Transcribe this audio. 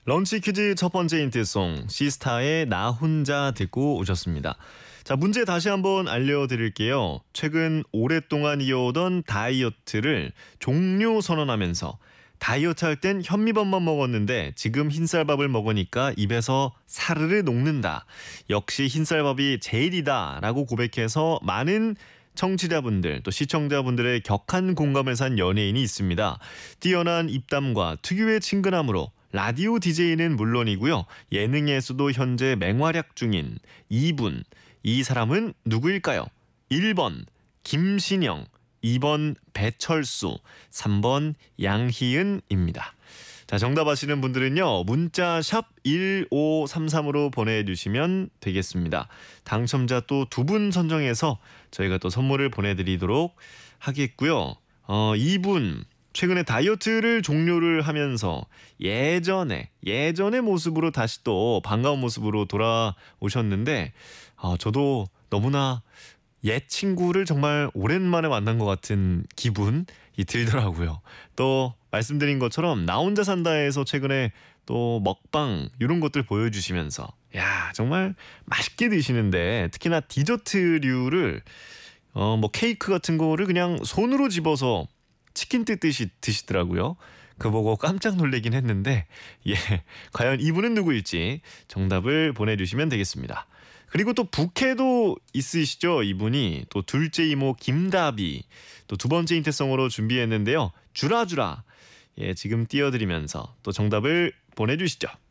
런치 퀴즈 첫 번째 힌트송 시스타의 나 혼자 듣고 오셨습니다. 자, 문제 다시 한번 알려드릴게요. 최근 오랫동안 이어오던 다이어트를 종료 선언하면서 다이어트 할 땐 현미밥만 먹었는데 지금 흰쌀밥을 먹으니까 입에서 사르르 녹는다. 역시 흰쌀밥이 제일이다 라고 고백해서 많은 청취자분들 또 시청자분들의 격한 공감을 산 연예인이 있습니다. 뛰어난 입담과 특유의 친근함으로 라디오 DJ는 물론이고요. 예능에서도 현재 맹활약 중인 이분. 이 사람은 누구일까요? 1번 김신영, 2번 배철수, 3번 양희은입니다. 자, 정답 아시는 분들은요. 문자 샵 1533으로 보내주시면 되겠습니다. 당첨자 또 두 분 선정해서 저희가 또 선물을 보내드리도록 하겠고요. 이분 최근에 다이어트를 종료를 하면서 예전의 모습으로 다시 또 반가운 모습으로 돌아오셨는데 저도 너무나 옛 친구를 정말 오랜만에 만난 것 같은 기분이 들더라고요. 또 말씀드린 것처럼 나 혼자 산다에서 최근에 또 먹방 이런 것들 보여주시면서 야 정말 맛있게 드시는데 특히나 디저트류를 뭐 케이크 같은 거를 그냥 손으로 집어서 치킨 뜯듯이 드시더라고요. 그거 보고 깜짝 놀라긴 했는데 예 과연 이분은 누구일지 정답을 보내주시면 되겠습니다. 그리고 또 부캐도 있으시죠. 이분이 또 둘째 이모 김다비 또 두 번째 힌트송으로 준비했는데요. 주라주라 예 지금 띄워드리면서 또 정답을 보내주시죠.